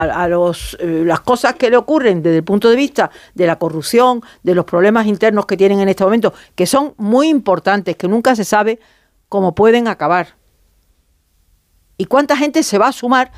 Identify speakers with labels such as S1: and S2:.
S1: las cosas que le ocurren desde el punto de vista de la corrupción, de los problemas internos que tienen en este momento, que son muy importantes, que nunca se sabe cómo pueden acabar. ¿Y cuánta gente se va a sumar